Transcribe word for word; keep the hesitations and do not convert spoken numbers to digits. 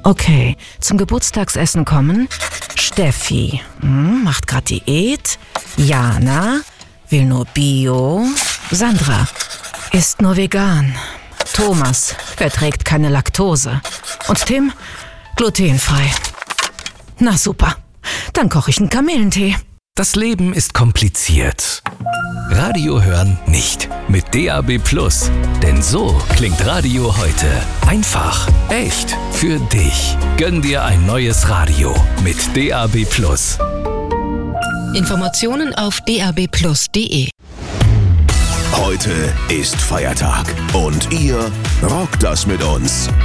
Okay, zum Geburtstagsessen kommen Steffi, hm, macht grad Diät. Jana will nur Bio. Sandra isst nur vegan. Thomas verträgt keine Laktose. Und Tim glutenfrei. Na super, dann koche ich einen Kamillentee. Das Leben ist kompliziert. Radio hören nicht. Mit D A B Plus. Denn so klingt Radio heute. Einfach, echt, für dich. Gönn dir ein neues Radio mit D A B Plus. Informationen auf d a b plus punkt d e. Heute ist Feiertag und ihr rockt das mit uns.